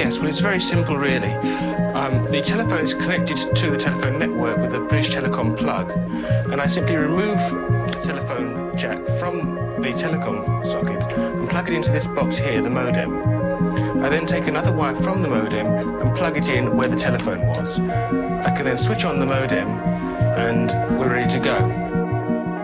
Yes, well, it's very simple, really. The telephone is connected to the telephone network with a British Telecom plug, and I simply remove the telephone jack from the telecom socket and plug it into this box here, the modem. I then take another wire from the modem and plug it in where the telephone was. I can then switch on the modem and we're ready to go.